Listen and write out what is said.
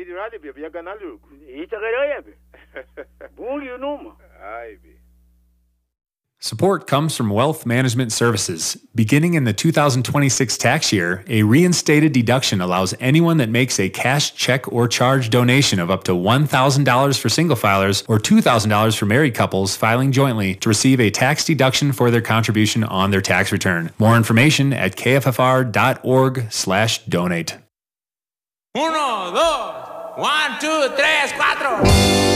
jirali be ya ganalu. Ita garaya be. Bungi numa. Ai be. Support comes from Wealth Management Services. Beginning in the 2026 tax year, a reinstated deduction allows anyone that makes a cash, check, or charge donation of up to $1,000 for single filers or $2,000 for married couples filing jointly to receive a tax deduction for their contribution on their tax return. More information at kffr.org/donate. 1, 2, 1, 2, 3, 4.